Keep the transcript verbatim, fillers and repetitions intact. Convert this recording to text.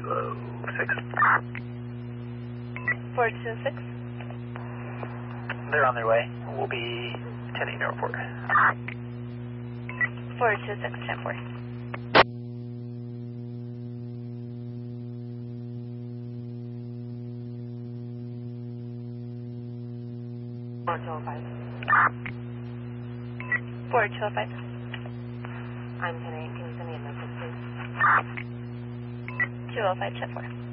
oh six. four two six. They're on their way. We'll be attending the airport. four two six, ten four. four two oh five. four two oh five. I'm ten eight. Can you send me a message, please? two oh five, ten four.